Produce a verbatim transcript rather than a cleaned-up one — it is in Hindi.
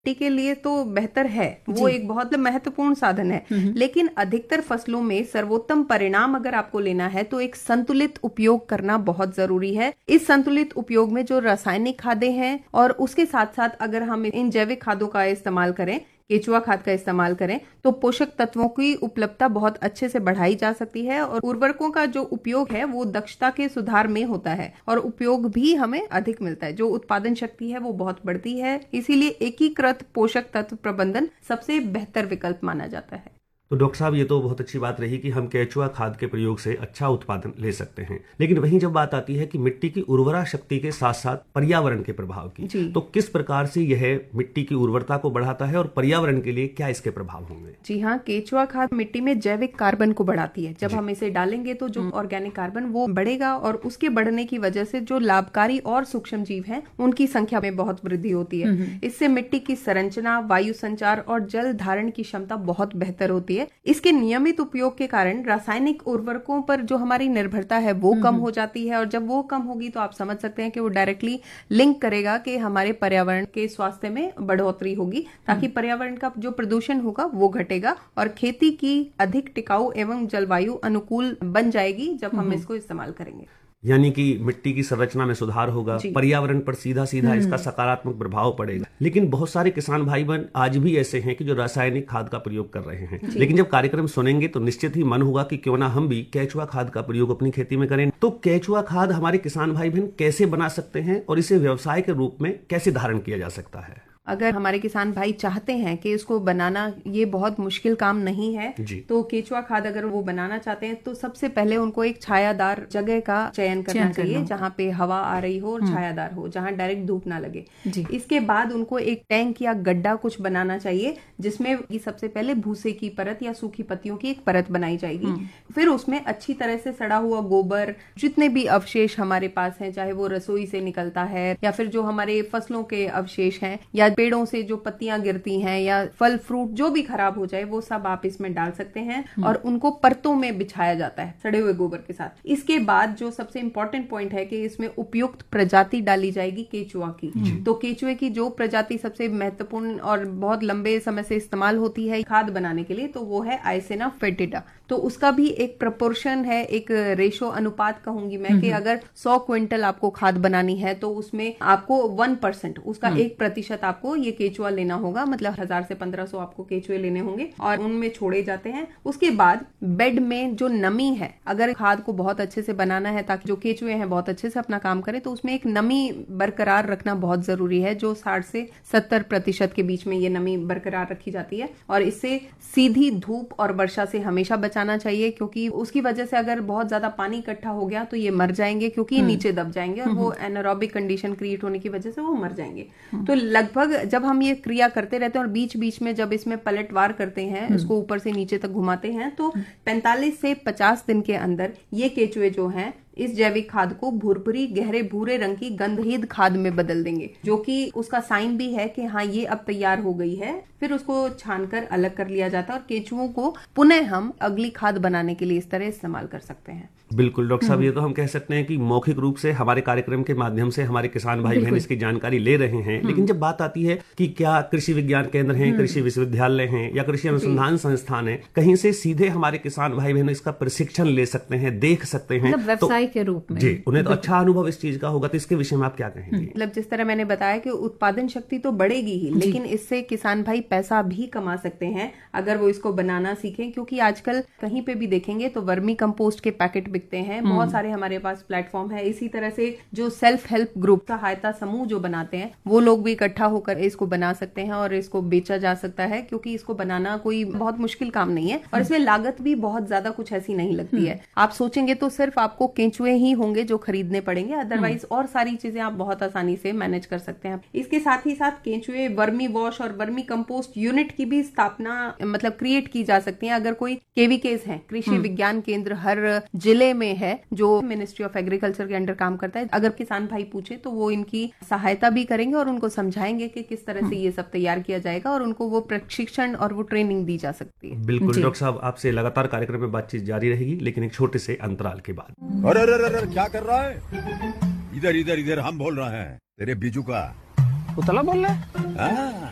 मिट्टी के लिए तो बेहतर है, वो एक बहुत महत्वपूर्ण साधन है, लेकिन अधिकतर फसलों में सर्वोत्तम परिणाम अगर आपको लेना है तो एक संतुलित उपयोग करना बहुत जरूरी है। इस संतुलित उपयोग में जो रासायनिक खादें हैं और उसके साथ साथ अगर हम इन जैविक खादों का इस्तेमाल करें, केचुआ खाद का इस्तेमाल करें, तो पोषक तत्वों की उपलब्धता बहुत अच्छे से बढ़ाई जा सकती है और उर्वरकों का जो उपयोग है वो दक्षता के सुधार में होता है और उपयोग भी हमें अधिक मिलता है। जो उत्पादन शक्ति है वो बहुत बढ़ती है, इसीलिए एकीकृत पोषक तत्व प्रबंधन सबसे बेहतर विकल्प माना जाता है। तो डॉक्टर साहब, ये तो बहुत अच्छी बात रही कि हम केचुआ खाद के प्रयोग से अच्छा उत्पादन ले सकते हैं, लेकिन वहीं जब बात आती है कि मिट्टी की उर्वरा शक्ति के साथ साथ पर्यावरण के प्रभाव की, तो किस प्रकार से यह मिट्टी की उर्वरता को बढ़ाता है और पर्यावरण के लिए क्या इसके प्रभाव होंगे? जी हाँ, केचुआ खाद मिट्टी में जैविक कार्बन को बढ़ाती है। जब हम इसे डालेंगे तो जो ऑर्गेनिक कार्बन वो बढ़ेगा और उसके बढ़ने की वजह से जो लाभकारी और सूक्ष्म जीव हैं उनकी संख्या में बहुत वृद्धि होती है। इससे मिट्टी की संरचना, वायु संचार और जल धारण की क्षमता बहुत बेहतर होती है। इसके नियमित उपयोग के कारण रासायनिक उर्वरकों पर जो हमारी निर्भरता है वो कम हो जाती है और जब वो कम होगी तो आप समझ सकते हैं कि वो डायरेक्टली लिंक करेगा कि हमारे पर्यावरण के स्वास्थ्य में बढ़ोतरी होगी, ताकि पर्यावरण का जो प्रदूषण होगा वो घटेगा और खेती की अधिक टिकाऊ एवं जलवायु अनुकूल बन जाएगी जब हम इसको इस्तेमाल करेंगे। यानी कि मिट्टी की संरचना में सुधार होगा, पर्यावरण पर सीधा सीधा इसका सकारात्मक प्रभाव पड़ेगा। लेकिन बहुत सारे किसान भाई बहन आज भी ऐसे हैं कि जो रासायनिक खाद का प्रयोग कर रहे हैं, लेकिन जब कार्यक्रम सुनेंगे तो निश्चित ही मन होगा कि क्यों ना हम भी केचुआ खाद का प्रयोग अपनी खेती में करें। तो केचुआ खाद हमारे किसान भाई बहन कैसे बना सकते हैं और इसे व्यवसाय के रूप में कैसे धारण किया जा सकता है? अगर हमारे किसान भाई चाहते हैं कि इसको बनाना ये बहुत मुश्किल काम नहीं है, तो केचुआ खाद अगर वो बनाना चाहते हैं तो सबसे पहले उनको एक छायादार जगह का चयन करना चाहिए, जहाँ पे हवा आ रही हो और छायादार हो, जहाँ डायरेक्ट धूप ना लगे। इसके बाद उनको एक टैंक या गड्ढा कुछ बनाना चाहिए जिसमें सबसे पहले भूसे की परत या सूखी पत्तियों की एक परत बनाई जाएगी। फिर उसमें अच्छी तरह से सड़ा हुआ गोबर, जितने भी अवशेष हमारे पास हैं, चाहे वो रसोई से निकलता है या फिर जो हमारे फसलों के अवशेष हैं या पेड़ों से जो पत्तियां गिरती हैं या फल फ्रूट जो भी खराब हो जाए वो सब आप इसमें डाल सकते हैं और उनको परतों में बिछाया जाता है सड़े हुए गोबर के साथ। इसके बाद जो सबसे इंपॉर्टेंट पॉइंट है कि इसमें उपयुक्त प्रजाति डाली जाएगी केचुआ की। तो केचुए की जो प्रजाति सबसे महत्वपूर्ण और बहुत लंबे समय से इस्तेमाल होती है खाद बनाने के लिए, तो वो है आइसेना फेटिडा। तो उसका भी एक प्रपोर्शन है, एक रेशो अनुपात कहूंगी मैं कि अगर सौ क्विंटल आपको खाद बनानी है तो उसमें आपको वन परसेंट उसका एक प्रतिशत आपको ये केचुआ लेना होगा। मतलब हजार से पंद्रह सौ आपको केचुए लेने होंगे और उनमें छोड़े जाते हैं। उसके बाद बेड में जो नमी है, अगर खाद को बहुत अच्छे से बनाना है ताकि जो केचुए हैं बहुत अच्छे से अपना काम करें, तो उसमें एक नमी बरकरार रखना बहुत जरूरी है, जो साठ से सत्तर प्रतिशत के बीच में ये नमी बरकरार रखी जाती है। और इससे सीधी धूप और वर्षा से हमेशा बचाना चाहिए, क्योंकि उसकी वजह से अगर बहुत ज्यादा पानी इकट्ठा हो गया तो ये मर जाएंगे, क्योंकि ये नीचे दब जाएंगे और वो एनारोबिक कंडीशन क्रिएट होने की वजह से वो मर जाएंगे। तो लगभग जब हम ये क्रिया करते रहते हैं और बीच बीच में जब इसमें पलटवार करते हैं, इसको ऊपर से नीचे तक घुमाते हैं, तो पैंतालीस से पचास दिन के अंदर ये केचुए जो हैं इस जैविक खाद को भुरभुरी गहरे भूरे रंग की गंधहीन खाद में बदल देंगे, जो कि उसका साइन भी है कि हाँ ये अब तैयार हो गई है। फिर उसको छानकर अलग कर लिया जाता है और केचुओं को पुनः हम अगली खाद बनाने के लिए इस तरह इस्तेमाल कर सकते हैं। बिल्कुल डॉक्टर साहब, ये तो हम कह सकते हैं कि मौखिक रूप से हमारे कार्यक्रम के माध्यम से हमारे किसान भाई बहन इसकी जानकारी ले रहे हैं। लेकिन जब बात आती है कि क्या कृषि विज्ञान केंद्र हैं, कृषि विश्वविद्यालय हैं या कृषि अनुसंधान संस्थान है, कहीं से सीधे हमारे किसान भाई बहन इसका प्रशिक्षण ले सकते हैं, देख सकते हैं, मतलब व्यवसाय के रूप में जी उन्हें तो अच्छा अनुभव इस चीज का होगा, तो इसके विषय में आप क्या कहेंगे? मतलब जिस तरह मैंने बताया कि उत्पादन शक्ति तो बढ़ेगी ही, लेकिन इससे किसान भाई पैसा भी कमा सकते हैं अगर वो इसको बनाना सीखें। क्योंकि आजकल कहीं पे भी देखेंगे तो वर्मी कंपोस्ट के पैकेट बिकते हैं, बहुत सारे हमारे पास प्लेटफॉर्म है। इसी तरह से जो सेल्फ हेल्प ग्रुप सहायता समूह जो बनाते हैं वो लोग भी इकट्ठा होकर इसको बना सकते हैं और इसको बेचा जा सकता है, क्योंकि इसको बनाना कोई बहुत मुश्किल काम नहीं है और इसमें लागत भी बहुत ज्यादा कुछ ऐसी नहीं लगती है। आप सोचेंगे तो सिर्फ आपको केंचुए ही होंगे जो खरीदने पड़ेंगे, अदरवाइज और सारी चीजें आप बहुत आसानी से मैनेज कर सकते हैं। इसके साथ ही साथ केंचुए वर्मी वॉश और वर्मी कंपोस्ट यूनिट की भी स्थापना मतलब क्रिएट की जा सकती है। अगर कोई केवीकेस है, कृषि विज्ञान केंद्र हर जिले में है जो मिनिस्ट्री ऑफ एग्रीकल्चर के अंडर काम करता है, अगर किसान भाई पूछे तो वो इनकी सहायता भी करेंगे और उनको समझाएंगे कि किस तरह से ये सब तैयार किया जाएगा और उनको वो प्रशिक्षण और वो ट्रेनिंग दी जा सकती है। बिल्कुल डॉक्टर साहब, आपसे लगातार कार्यक्रम में बातचीत जारी रहेगी, लेकिन एक छोटे से अंतराल के बाद। अरे अरे अरे क्या कर रहा है? इधर इधर इधर हम बोल रहे हैं तेरे बीजू का उतला बोल रहा है।